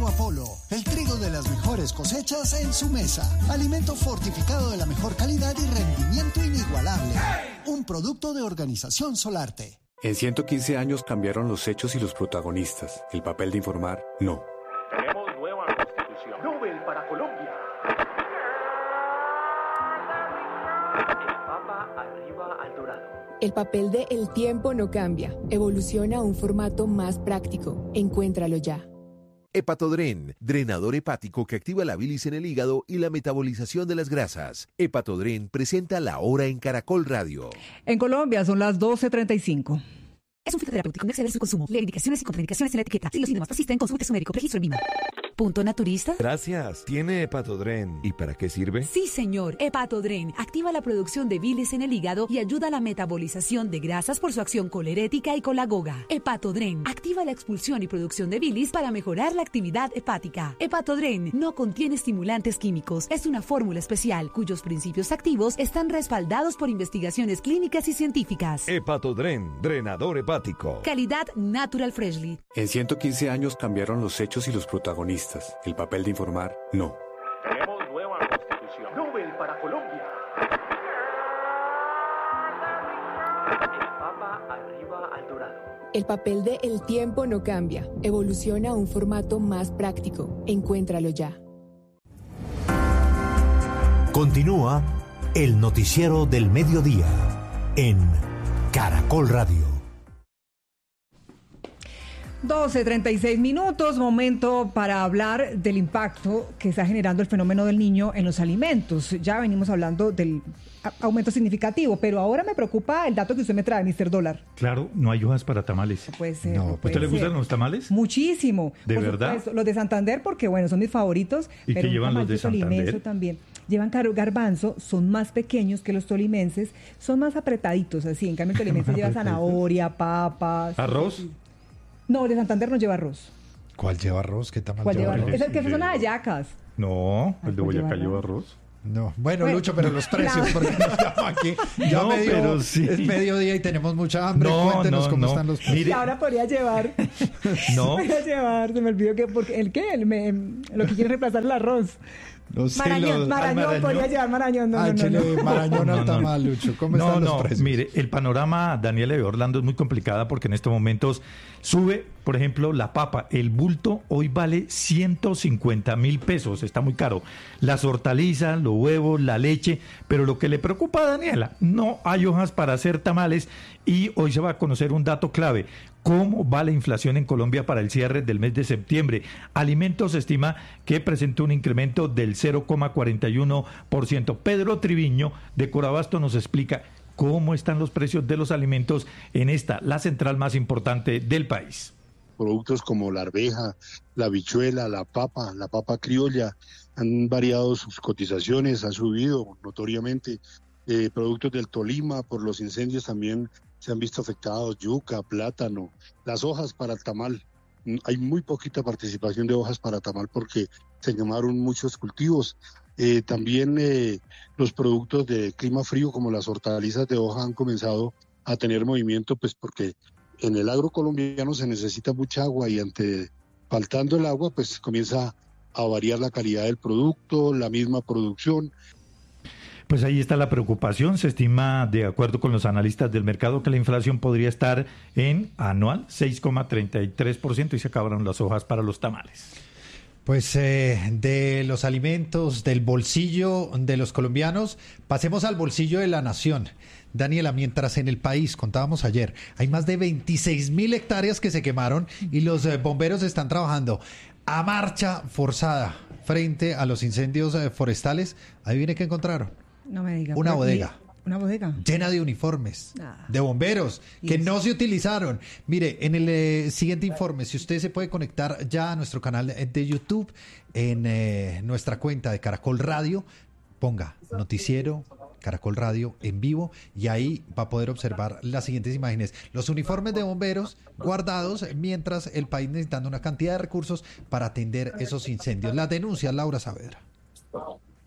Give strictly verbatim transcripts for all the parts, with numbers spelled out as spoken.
Trigo Apolo, el trigo de las mejores cosechas en su mesa. Alimento fortificado de la mejor calidad y rendimiento inigualable. Un producto de Organización Solarte. En ciento quince años cambiaron los hechos y los protagonistas. El papel de informar, no. Tenemos nueva constitución. Nobel para Colombia. El Papa arriba al dorado. El papel de El tiempo no cambia. Evoluciona a un formato más práctico. Encuéntralo ya. Hepatodren, drenador hepático que activa la bilis en el hígado y la metabolización de las grasas. Hepatodren presenta La Hora en Caracol Radio. En Colombia son las doce treinta y cinco. Es un fitoterapéutico, no exceder su consumo. Lee indicaciones y contraindicaciones en la etiqueta. Si los síntomas persisten, consulte a su médico. Registro en Vima. ¿Punto naturista? Gracias. ¿Tiene Hepatodren? ¿Y para qué sirve? Sí, señor. Hepatodren activa la producción de bilis en el hígado y ayuda a la metabolización de grasas por su acción colerética y colagoga. Hepatodren activa la expulsión y producción de bilis para mejorar la actividad hepática. Hepatodren no contiene estimulantes químicos. Es una fórmula especial cuyos principios activos están respaldados por investigaciones clínicas y científicas. Hepatodren, drenador hepático. Calidad Natural Freshly. En ciento quince años cambiaron los hechos y los protagonistas. El papel de informar, no. Tenemos nueva constitución. Nobel para Colombia. El Papa arriba al dorado. El papel de El tiempo no cambia. Evoluciona a un formato más práctico. Encuéntralo ya. Continúa el noticiero del mediodía en Caracol Radio. doce treinta y seis minutos, momento para hablar del impacto que está generando el fenómeno del niño en los alimentos. Ya venimos hablando del aumento significativo, pero ahora me preocupa el dato que usted me trae, mister Dólar. Claro, no hay hojas para tamales. No puede ser. No, no ¿a puede usted le gustan ser. los tamales? Muchísimo. ¿De Por verdad? supuesto, los de Santander, porque bueno, son mis favoritos. ¿Y pero qué llevan los de un tolimense Santander? También. Llevan garbanzo, son más pequeños que los tolimenses, son más apretaditos así. En cambio, el tolimense lleva zanahoria, papas. ¿Arroz? No, el de Santander no lleva arroz. ¿Cuál lleva arroz? ¿Qué tamal ¿Cuál lleva lleva arroz? arroz? Es el que son hallacas. No, el de ¿cuál Boyacá lleva lleva arroz? arroz. No, bueno, Bueno, Lucho, pero los precios, claro. porque nos llama aquí. Ya No, medio, pero sí. Es mediodía y tenemos mucha hambre. No, Cuéntenos no, cómo no. están los precios. Y Mire. ahora podría llevar. No. Podría llevar, se me olvidó que porque el qué, el me- lo que quiere reemplazar el arroz. No sé, Marañón, los- marañón, Marañón. podría llevar marañón. No, Ah, no, no, échele no. marañón No, al no, tamal, Lucho. ¿Cómo No, están los no, precios? mire, el panorama, Daniela de Orlando, es muy complicada porque en estos momentos sube, por ejemplo, la papa. El bulto hoy vale ciento cincuenta mil pesos, está muy caro. Las hortalizas, los huevos, la leche, pero lo que le preocupa a Daniela, no hay hojas para hacer tamales y hoy se va a conocer un dato clave. ¿Cómo va la inflación en Colombia para el cierre del mes de septiembre? Alimentos estima que presentó un incremento del cero coma cuarenta y uno por ciento. Pedro Triviño, de Corabasto, nos explica cómo están los precios de los alimentos en esta, la central más importante del país. Productos como la arveja, la habichuela, la papa, la papa criolla, han variado sus cotizaciones, han subido notoriamente. Eh, productos del Tolima, por los incendios también se han visto afectados, yuca, plátano, las hojas para el tamal. Hay muy poquita participación de hojas para tamal porque se quemaron muchos cultivos. Eh, también eh, los productos de clima frío como las hortalizas de hoja han comenzado a tener movimiento, pues porque en el agro colombiano se necesita mucha agua y ante faltando el agua pues comienza a variar la calidad del producto, la misma producción. Pues ahí está la preocupación. Se estima, de acuerdo con los analistas del mercado, que la inflación podría estar en anual seis coma treinta y tres por ciento y se acabaron las hojas para los tamales. Pues eh, de los alimentos, del bolsillo de los colombianos, pasemos al bolsillo de la nación. Daniela, mientras en el país, contábamos ayer, hay más de veintiséis mil hectáreas que se quemaron y los eh, bomberos están trabajando a marcha forzada frente a los incendios eh, forestales. Adivine qué encontraron. No me diga. Una pero- bodega. Una bodega. Llena de uniformes, Ah. de bomberos, que Y no eso. se utilizaron. Mire, en el eh, siguiente informe, si usted se puede conectar ya a nuestro canal de YouTube, en eh, nuestra cuenta de Caracol Radio, ponga Noticiero Caracol Radio en vivo y ahí va a poder observar las siguientes imágenes. Los uniformes de bomberos guardados mientras el país necesitando una cantidad de recursos para atender esos incendios. Las denuncias, Laura Saavedra.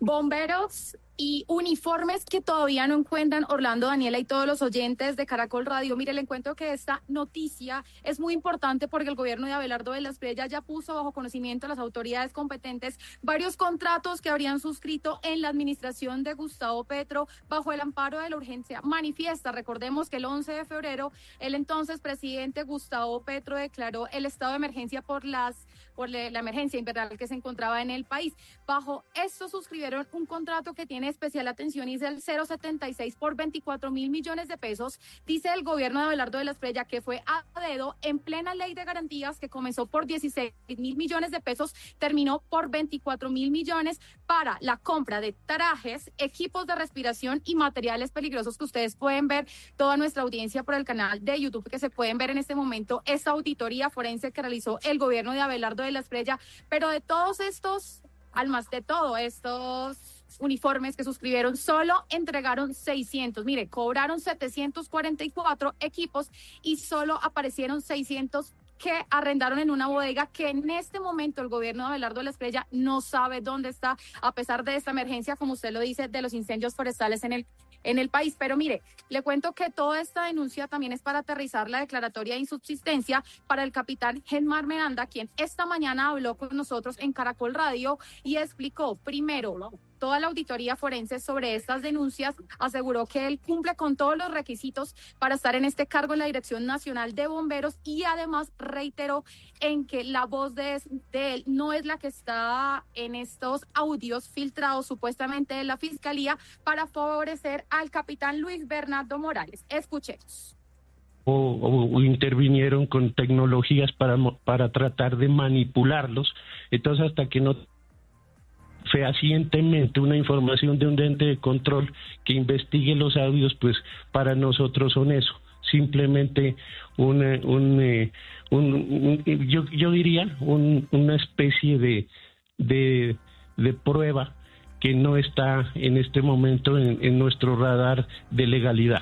Bomberos y uniformes que todavía no encuentran, Orlando, Daniela y todos los oyentes de Caracol Radio. Mire, le encuentro que esta noticia es muy importante porque el gobierno de Abelardo de la Espriella ya puso bajo conocimiento a las autoridades competentes varios contratos que habrían suscrito en la administración de Gustavo Petro bajo el amparo de la urgencia manifiesta. Recordemos que el once de febrero el entonces presidente Gustavo Petro declaró el estado de emergencia por las por la emergencia invernal que se encontraba en el país. Bajo esto suscribieron un contrato que tiene especial atención y es el cero setenta y seis por veinticuatro mil millones de pesos. Dice el gobierno de Abelardo de la Espriella que fue a dedo en plena ley de garantías que comenzó por dieciséis mil millones de pesos, terminó por veinticuatro mil millones para la compra de trajes, equipos de respiración y materiales peligrosos que ustedes pueden ver, toda nuestra audiencia por el canal de YouTube que se pueden ver en este momento, esta auditoría forense que realizó el gobierno de Abelardo de la Espriella, pero de todos estos, almas de todos estos uniformes que suscribieron, solo entregaron seiscientos. Mire, cobraron setecientos cuarenta y cuatro equipos y solo aparecieron seiscientos que arrendaron en una bodega que en este momento el gobierno de Abelardo de la Espriella no sabe dónde está, a pesar de esta emergencia, como usted lo dice, de los incendios forestales en el en el país. Pero mire, le cuento que toda esta denuncia también es para aterrizar la declaratoria de insubsistencia para el capitán Genmar Miranda, quien esta mañana habló con nosotros en Caracol Radio y explicó primero toda la auditoría forense sobre estas denuncias, aseguró que él cumple con todos los requisitos para estar en este cargo en la Dirección Nacional de Bomberos y además reiteró en que la voz de, de él no es la que está en estos audios filtrados supuestamente de la Fiscalía para favorecer al capitán Luis Bernardo Morales. Escuchemos. O, o, o intervinieron con tecnologías para, para tratar de manipularlos, entonces hasta que no fehacientemente una información de un ente de control que investigue los audios, pues para nosotros son eso, simplemente un, un, un, un yo, yo diría un, una especie de, de, de prueba que no está en este momento en, en nuestro radar de legalidad.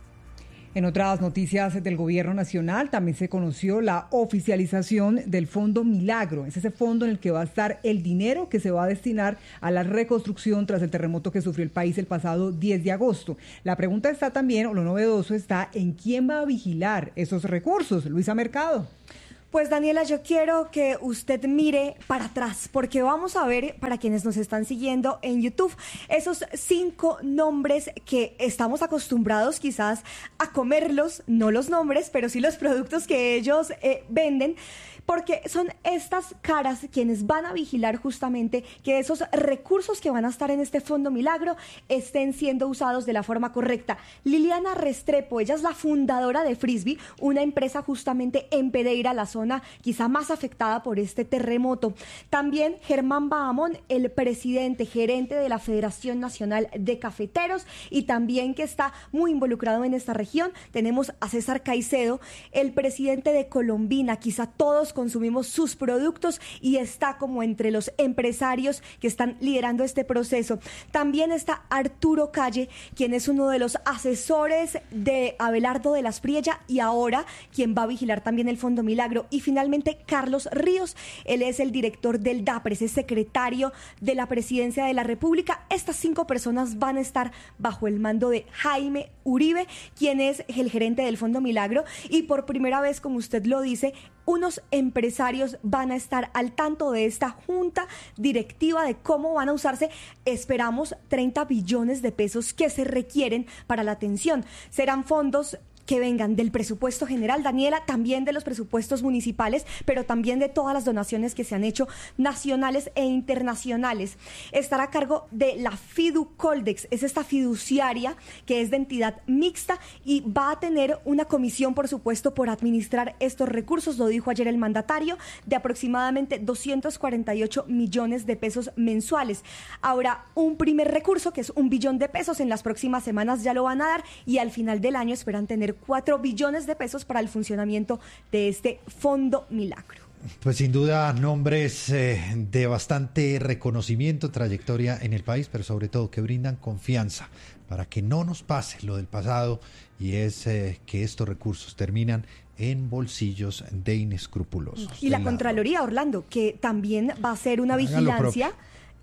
En otras noticias del gobierno nacional también se conoció la oficialización del Fondo Milagro. Es ese fondo en el que va a estar el dinero que se va a destinar a la reconstrucción tras el terremoto que sufrió el país el pasado diez de agosto. La pregunta está también, o lo novedoso está, en quién va a vigilar esos recursos. Luisa Mercado. Pues Daniela, yo quiero que usted mire para atrás, porque vamos a ver, para quienes nos están siguiendo en YouTube, esos cinco nombres que estamos acostumbrados quizás a comerlos, no los nombres, pero sí los productos que ellos eh, venden, porque son estas caras quienes van a vigilar justamente que esos recursos que van a estar en este Fondo Milagro estén siendo usados de la forma correcta. Liliana Restrepo, ella es la fundadora de Frisbee, una empresa justamente en Pereira, la zona quizá más afectada por este terremoto. También Germán Bahamón, el presidente, gerente de la Federación Nacional de Cafeteros y también que está muy involucrado en esta región. Tenemos a César Caicedo, el presidente de Colombina, quizá todos consumimos sus productos y está como entre los empresarios que están liderando este proceso. También está Arturo Calle, quien es uno de los asesores de Abelardo de la Espriella y ahora quien va a vigilar también el Fondo Milagro. Y finalmente Carlos Ríos, él es el director del DAPRES, es secretario de la Presidencia de la República. Estas cinco personas van a estar bajo el mando de Jaime Uribe, quien es el gerente del Fondo Milagro, y por primera vez, como usted lo dice, unos empresarios van a estar al tanto de esta junta directiva de cómo van a usarse, esperamos, treinta billones de pesos que se requieren para la atención. Serán fondos que vengan del presupuesto general, Daniela, también de los presupuestos municipales, pero también de todas las donaciones que se han hecho nacionales e internacionales. Estará a cargo de la Fiducoldex, es esta fiduciaria que es de entidad mixta y va a tener una comisión, por supuesto, por administrar estos recursos, lo dijo ayer el mandatario, de aproximadamente doscientos cuarenta y ocho millones de pesos mensuales. Habrá un primer recurso, que es un billón de pesos, en las próximas semanas ya lo van a dar y al final del año esperan tener cuatro billones de pesos para el funcionamiento de este Fondo Milagro. Pues sin duda nombres eh, de bastante reconocimiento, trayectoria en el país, pero sobre todo que brindan confianza para que no nos pase lo del pasado y es eh, que estos recursos terminan en bolsillos de inescrupulosos. Y la Contraloría, Orlando, que también va a hacer una vigilancia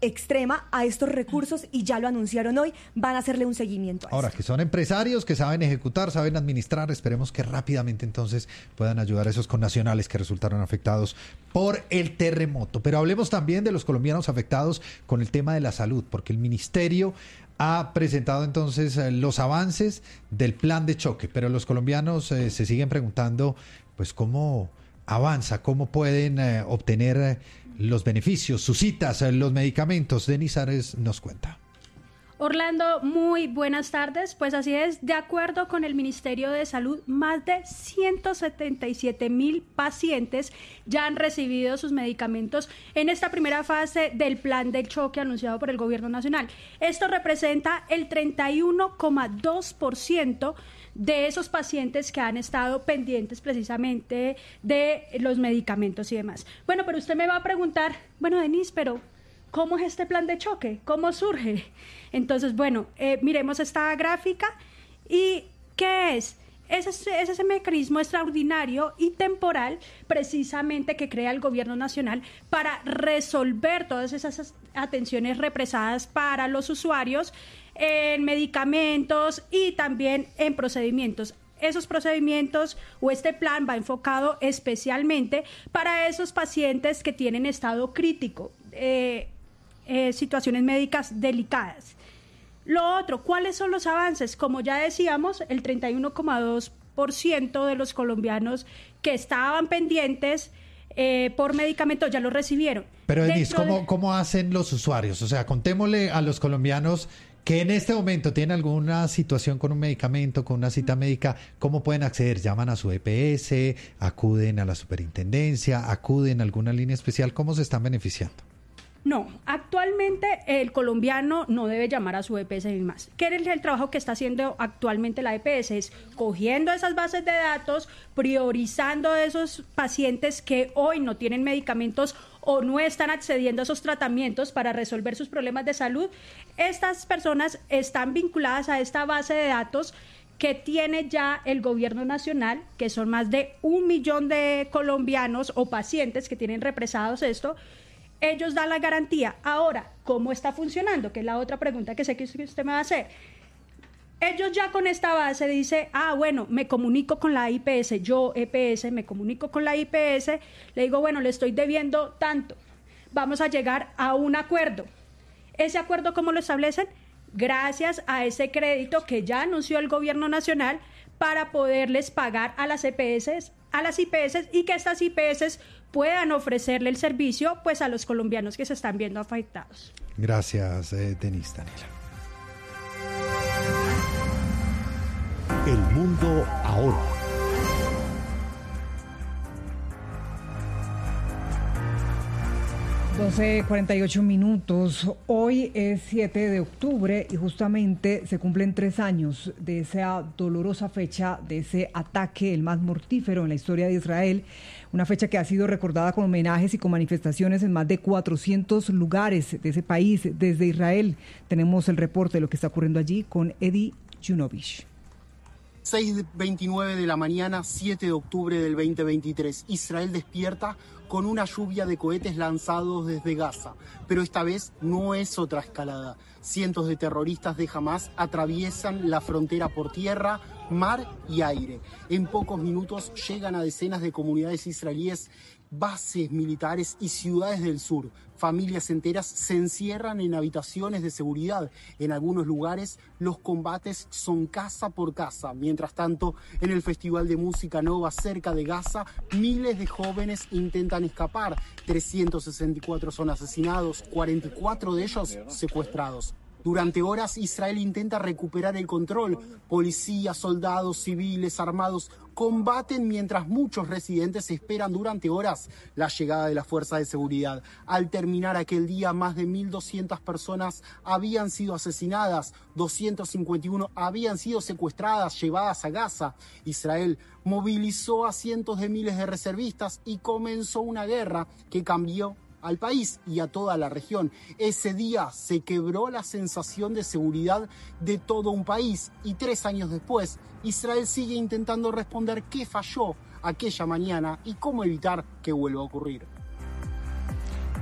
extrema a estos recursos y ya lo anunciaron hoy, van a hacerle un seguimiento a Ahora, eso. que son empresarios que saben ejecutar, saben administrar, esperemos que rápidamente entonces puedan ayudar a esos connacionales que resultaron afectados por el terremoto. Pero hablemos también de los colombianos afectados con el tema de la salud, porque el ministerio ha presentado entonces eh, los avances del plan de choque, pero los colombianos eh, se siguen preguntando pues cómo avanza, cómo pueden eh, obtener eh, los beneficios, sus citas, eh, los medicamentos. Denis Ares nos cuenta. Orlando, muy buenas tardes. Pues así es, de acuerdo con el Ministerio de Salud, más de ciento setenta y siete mil pacientes ya han recibido sus medicamentos en esta primera fase del plan de choque anunciado por el Gobierno Nacional. Esto representa el treinta y uno coma dos por ciento de esos pacientes que han estado pendientes precisamente de los medicamentos y demás. Bueno, pero usted me va a preguntar, bueno, Denise, pero ¿cómo es este plan de choque? ¿Cómo surge? Entonces, bueno, eh, miremos esta gráfica. ¿Y qué es? Es ese, es ese mecanismo extraordinario y temporal precisamente que crea el Gobierno Nacional para resolver todas esas atenciones represadas para los usuarios en medicamentos y también en procedimientos. Esos procedimientos o este plan va enfocado especialmente para esos pacientes que tienen estado crítico, eh, eh, situaciones médicas delicadas. Lo otro, ¿cuáles son los avances? Como ya decíamos, el treinta y uno coma dos por ciento de los colombianos que estaban pendientes eh, por medicamentos ya lo recibieron. Pero Denise, ¿cómo, de... ¿cómo hacen los usuarios? O sea, contémosle a los colombianos que en este momento tienen alguna situación con un medicamento, con una cita médica, ¿cómo pueden acceder? ¿Llaman a su E P S? ¿Acuden a la superintendencia? ¿Acuden a alguna línea especial? ¿Cómo se están beneficiando? No, actualmente el colombiano no debe llamar a su E P S ni más. ¿Qué es el trabajo que está haciendo actualmente la E P S? Es cogiendo esas bases de datos, priorizando esos pacientes que hoy no tienen medicamentos o no están accediendo a esos tratamientos para resolver sus problemas de salud. Estas personas están vinculadas a esta base de datos que tiene ya el Gobierno Nacional, que son más de un millón de colombianos o pacientes que tienen represados esto. Ellos dan la garantía. Ahora, ¿cómo está funcionando? Que es la otra pregunta que sé que usted me va a hacer. Ellos ya con esta base dicen, ah, bueno, me comunico con la I P S, yo E P S, me comunico con la I P S, le digo, bueno, le estoy debiendo tanto, vamos a llegar a un acuerdo. ¿Ese acuerdo cómo lo establecen? Gracias a ese crédito que ya anunció el Gobierno Nacional para poderles pagar a las E P S, a las I P S, y que estas I P S puedan ofrecerle el servicio pues a los colombianos que se están viendo afectados. Gracias, eh, Denise. Daniela. El mundo ahora. doce cuarenta y ocho minutos. Hoy es siete de octubre y justamente se cumplen tres años de esa dolorosa fecha, de ese ataque, el más mortífero en la historia de Israel. Una fecha que ha sido recordada con homenajes y con manifestaciones en más de cuatrocientos lugares de ese país. Desde Israel tenemos el reporte de lo que está ocurriendo allí con Eddie Junovich. seis veintinueve de la mañana, siete de octubre del veinte veintitrés. Israel despierta con una lluvia de cohetes lanzados desde Gaza. Pero esta vez no es otra escalada. Cientos de terroristas de Hamás atraviesan la frontera por tierra, mar y aire. En pocos minutos llegan a decenas de comunidades israelíes, bases militares y ciudades del sur. Familias enteras se encierran en habitaciones de seguridad. En algunos lugares los combates son casa por casa. Mientras tanto, en el Festival de Música Nova cerca de Gaza, miles de jóvenes intentan escapar. trescientos sesenta y cuatro son asesinados, cuarenta y cuatro de ellos secuestrados. Durante horas Israel intenta recuperar el control. Policías, soldados, civiles, armados combaten mientras muchos residentes esperan durante horas la llegada de las fuerzas de seguridad. Al terminar aquel día, más de mil doscientas personas habían sido asesinadas, doscientas cincuenta y uno habían sido secuestradas, llevadas a Gaza. Israel movilizó a cientos de miles de reservistas y comenzó una guerra que cambió al país y a toda la región. Ese día se quebró la sensación de seguridad de todo un país y tres años después, Israel sigue intentando responder qué falló aquella mañana y cómo evitar que vuelva a ocurrir.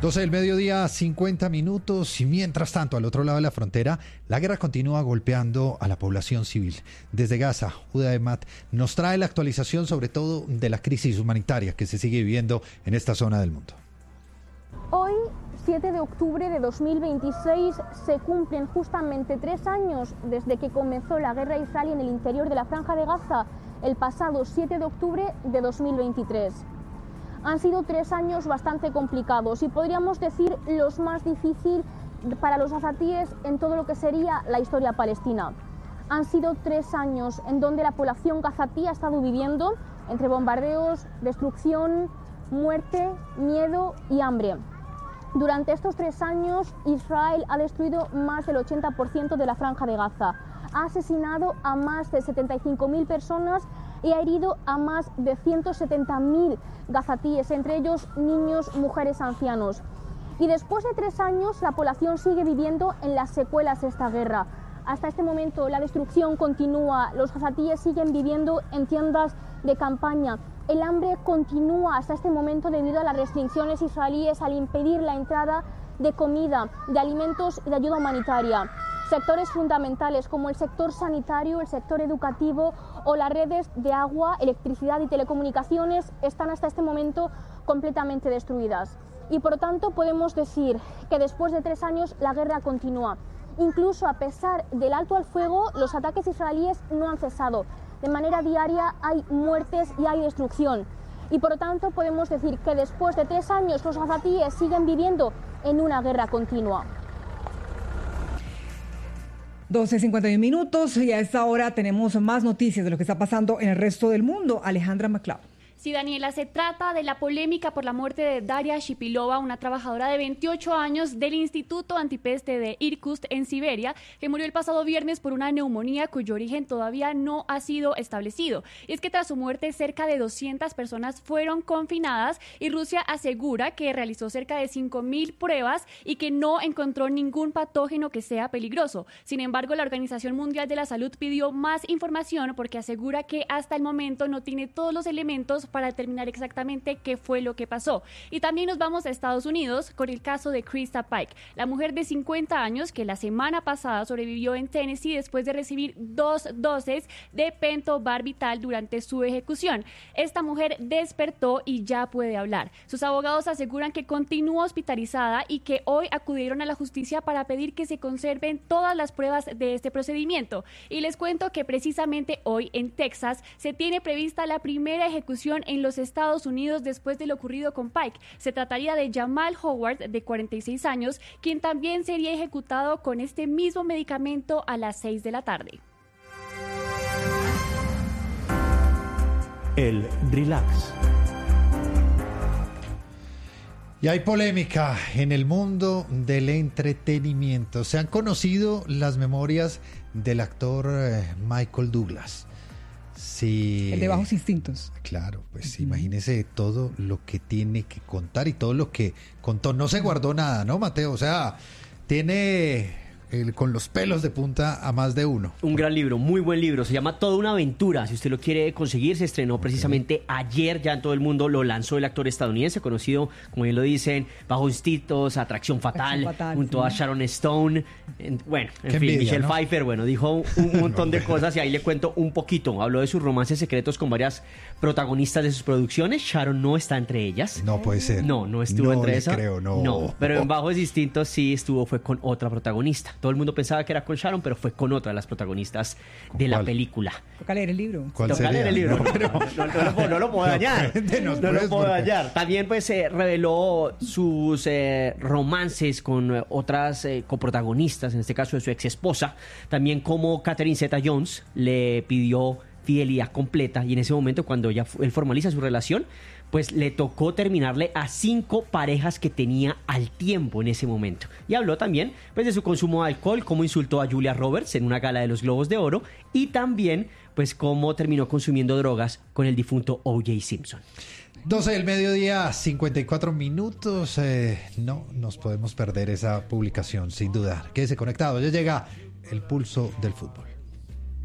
doce del mediodía, cincuenta minutos, y mientras tanto, al otro lado de la frontera, la guerra continúa golpeando a la población civil. Desde Gaza, Judá Emat nos trae la actualización sobre todo de la crisis humanitaria que se sigue viviendo en esta zona del mundo. Hoy, siete de octubre de dos mil veintiséis, se cumplen justamente tres años desde que comenzó la guerra israelí en el interior de la Franja de Gaza, el pasado siete de octubre de dos mil veintitrés. Han sido tres años bastante complicados y podríamos decir los más difíciles para los gazatíes en todo lo que sería la historia palestina. Han sido tres años en donde la población gazatí ha estado viviendo entre bombardeos, destrucción, muerte, miedo y hambre. Durante estos tres años, Israel ha destruido más del ochenta por ciento de la Franja de Gaza, ha asesinado a más de setenta y cinco mil personas y ha herido a más de ciento setenta mil gazatíes, entre ellos niños, mujeres, ancianos. Y después de tres años, la población sigue viviendo en las secuelas de esta guerra. Hasta este momento la destrucción continúa, los gazatíes siguen viviendo en tiendas de campaña. El hambre continúa hasta este momento debido a las restricciones israelíes al impedir la entrada de comida, de alimentos y de ayuda humanitaria. Sectores fundamentales como el sector sanitario, el sector educativo o las redes de agua, electricidad y telecomunicaciones están hasta este momento completamente destruidas. Y por lo tanto podemos decir que después de tres años la guerra continúa. Incluso a pesar del alto al fuego, los ataques israelíes no han cesado. De manera diaria hay muertes y hay destrucción. Y por lo tanto podemos decir que después de tres años los gazatíes siguen viviendo en una guerra continua. doce cincuenta y uno minutos y a esta hora tenemos más noticias de lo que está pasando en el resto del mundo. Alejandra MacLeod. Sí, Daniela, se trata de la polémica por la muerte de Daria Shipilova, una trabajadora de veintiocho años del Instituto Antipeste de Irkutsk en Siberia, que murió el pasado viernes por una neumonía cuyo origen todavía no ha sido establecido. Y es que tras su muerte cerca de doscientas personas fueron confinadas y Rusia asegura que realizó cerca de cinco mil pruebas y que no encontró ningún patógeno que sea peligroso. Sin embargo, la Organización Mundial de la Salud pidió más información porque asegura que hasta el momento no tiene todos los elementos para determinar exactamente qué fue lo que pasó. Y también nos vamos a Estados Unidos con el caso de Krista Pike, la mujer de cincuenta años que la semana pasada sobrevivió en Tennessee después de recibir dos dosis de pentobarbital durante su ejecución. Esta mujer despertó y ya puede hablar. Sus abogados aseguran que continúa hospitalizada y que hoy acudieron a la justicia para pedir que se conserven todas las pruebas de este procedimiento. Y les cuento que precisamente hoy en Texas se tiene prevista la primera ejecución en los Estados Unidos después de lo ocurrido con Pike. Se trataría de Jamal Howard, de cuarenta y seis años, quien también sería ejecutado con este mismo medicamento a las seis de la tarde. El relax. Y hay polémica en el mundo del entretenimiento. Se han conocido las memorias del actor eh, Michael Douglas. Sí. El de Bajos Instintos. Claro, pues uh-huh. Imagínese todo lo que tiene que contar y todo lo que contó. No se guardó nada, ¿no, Mateo? O sea, tiene el, con los pelos de punta a más de uno. Un gran libro, muy buen libro. Se llama Toda una aventura. Si usted lo quiere conseguir, se estrenó precisamente okay. ayer. Ya en todo el mundo lo lanzó el actor estadounidense, conocido, como bien lo dicen, Bajos Instintos, Atracción Fatal, Fatal junto sí. a Sharon Stone. En, bueno, en Qué fin, envidia, Michelle ¿no? Pfeiffer, bueno, dijo un montón no, de cosas y ahí le cuento un poquito. Habló de sus romances secretos con varias protagonistas de sus producciones. Sharon no está entre ellas. No puede ser. No, no estuvo no entre le esas. creo, no. No, pero en Bajos Instintos sí estuvo, fue con otra protagonista. Todo el mundo pensaba que era con Sharon, pero fue con otra de las protagonistas de la película. Toca leer el libro. ¿Cuál Toca sería? leer el libro. No, no, no, no, no, no lo puedo dañar. No, no lo puedo dañar. También pues eh, reveló sus eh, romances con eh, otras eh, coprotagonistas, en este caso de su ex esposa. También como Catherine Zeta-Jones le pidió fidelidad completa y en ese momento cuando ya él formaliza su relación, pues le tocó terminarle a cinco parejas que tenía al tiempo en ese momento. Y habló también pues de su consumo de alcohol, cómo insultó a Julia Roberts en una gala de los Globos de Oro y también pues cómo terminó consumiendo drogas con el difunto O J Simpson. doce del mediodía, cincuenta y cuatro minutos. Eh, no nos podemos perder esa publicación, sin duda. Quédese conectado, ya llega el pulso del fútbol.